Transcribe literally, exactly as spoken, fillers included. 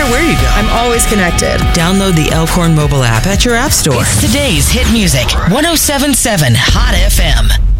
where you go. I'm always connected. Download the Elkhorn mobile app at your app store. It's today's hit music. one oh seven point seven Hot F M.